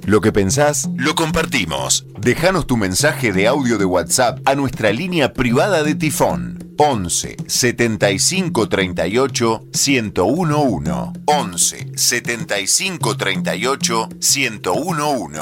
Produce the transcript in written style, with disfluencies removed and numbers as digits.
Lo que pensás, lo compartimos. Déjanos tu mensaje de audio de WhatsApp a nuestra línea privada de Tifón. 11 75 38 1011. 11 75 38 1011.